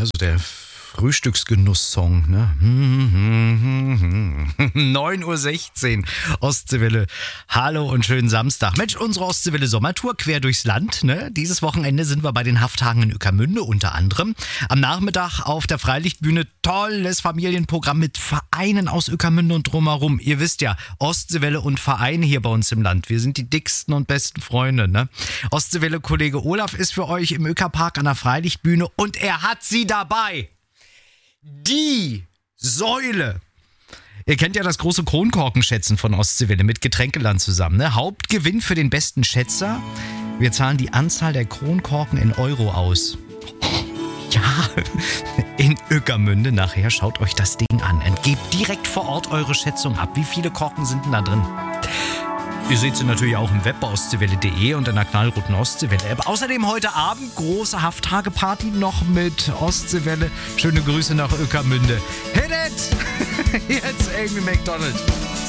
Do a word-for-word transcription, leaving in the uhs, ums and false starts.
Also der Frühstücksgenuss-Song, ne? neun Uhr sechzehn, Ostseewelle. Hallo und schönen Samstag. Mensch, unsere Ostseewelle Sommertour quer durchs Land, ne? Dieses Wochenende sind wir bei den Hafttagen in Ueckermünde unter anderem. Am Nachmittag auf der Freilichtbühne tolles Familienprogramm mit Vereinen aus Ueckermünde und drumherum. Ihr wisst ja, Ostseewelle und Vereine hier bei uns im Land. Wir sind die dicksten und besten Freunde, ne? Ostseewelle-Kollege Olaf ist für euch im Ueckerpark an der Freilichtbühne und er hat sie dabei. Die Säule. Ihr kennt ja das große Kronkorkenschätzen von Ostseewelle mit Getränkeland zusammen. Ne? Hauptgewinn für den besten Schätzer. Wir zahlen die Anzahl der Kronkorken in Euro aus. Ja, in Ueckermünde. Nachher schaut euch das Ding an. Und gebt direkt vor Ort eure Schätzung ab. Wie viele Korken sind denn da drin? Ihr seht sie natürlich auch im Web bei ostseewelle punkt de und in der knallroten Ostseewelle-App. Außerdem heute Abend große Hafttageparty noch mit Ostseewelle. Schöne Grüße nach Ueckermünde. Hit it! Jetzt Amy McDonald.